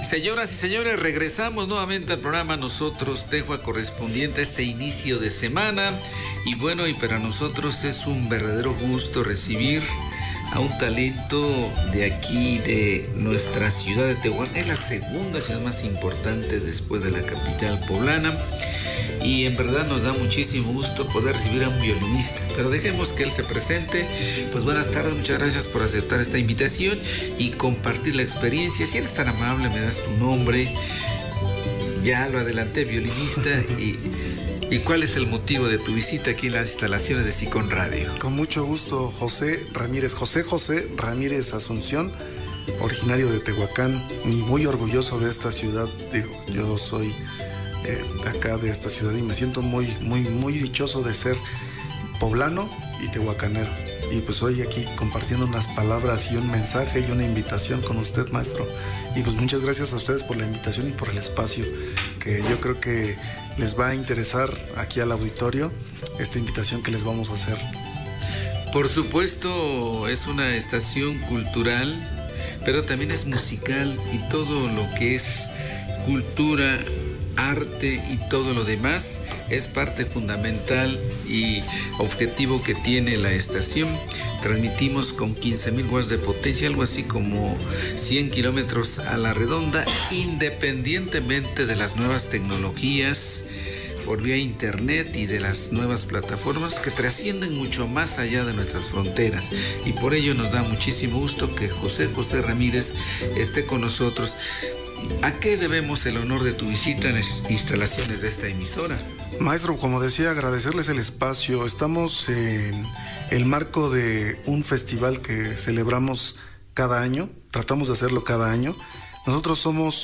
Señoras y señores, regresamos nuevamente al programa Nosotros Tejua, correspondiente a este inicio de semana. Y bueno, y para nosotros es un verdadero gusto recibir a un talento de aquí, de nuestra ciudad de Tehuacán. Es la segunda ciudad más importante después de la capital poblana. Y en verdad nos da muchísimo gusto poder recibir a un violinista. Pero dejemos que él se presente. Pues buenas tardes, muchas gracias por aceptar esta invitación y compartir la experiencia. Si eres tan amable, me das tu nombre. Ya lo adelanté, violinista. ¿Y cuál es el motivo de tu visita aquí en las instalaciones de SICON Radio? Con mucho gusto, José José Ramírez Asunción, originario de Tehuacán, y muy orgulloso de esta ciudad. Digo, yo soy acá de esta ciudad y me siento muy dichoso de ser poblano y tehuacanero. Y pues hoy aquí compartiendo unas palabras y un mensaje y una invitación con usted, maestro. Y pues muchas gracias a ustedes por la invitación y por el espacio, que yo creo que les va a interesar aquí al auditorio esta invitación que les vamos a hacer. Por supuesto, es una estación cultural, pero también es musical, y todo lo que es cultura, arte y todo lo demás es parte fundamental y objetivo que tiene la estación. Transmitimos con 15,000 watts de potencia, algo así como 100 kilómetros a la redonda, independientemente de las nuevas tecnologías por vía internet y de las nuevas plataformas que trascienden mucho más allá de nuestras fronteras. Y por ello nos da muchísimo gusto que José Ramírez esté con nosotros. ¿A qué debemos el honor de tu visita en las instalaciones de esta emisora? Maestro, como decía, agradecerles el espacio. Estamos en el marco de un festival que celebramos cada año, tratamos de hacerlo cada año. Nosotros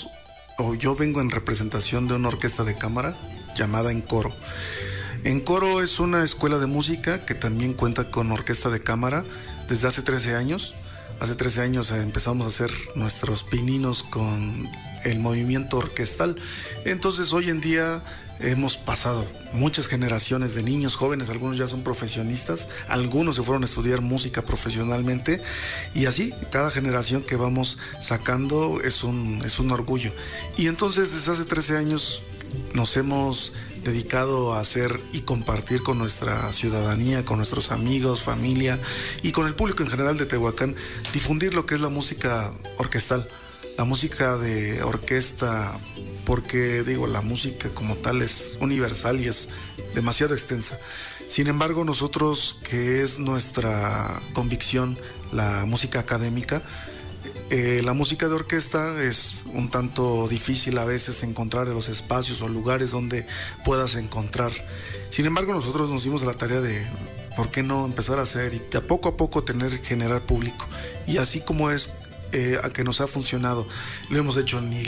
yo vengo en representación de una orquesta de cámara llamada Encoro. Encoro es una escuela de música que también cuenta con orquesta de cámara desde hace 13 años. Hace 13 años empezamos a hacer nuestros pininos con el movimiento orquestal. Entonces hoy en día hemos pasado muchas generaciones de niños jóvenes, algunos ya son profesionistas, algunos se fueron a estudiar música profesionalmente, y así cada generación que vamos sacando es un orgullo. Y entonces desde hace 13 años nos hemos dedicado a hacer y compartir con nuestra ciudadanía, con nuestros amigos, familia y con el público en general de Tehuacán, difundir lo que es la música orquestal, la música de orquesta, porque la música como tal es universal y es demasiado extensa. Sin embargo, nosotros, que es nuestra convicción, la música académica, la música de orquesta es un tanto difícil a veces encontrar en los espacios o lugares donde puedas encontrar. Sin embargo, nosotros nos dimos a la tarea de, ¿por qué no empezar a hacer y de a poco generar público? Y así como es a que nos ha funcionado, lo hemos hecho en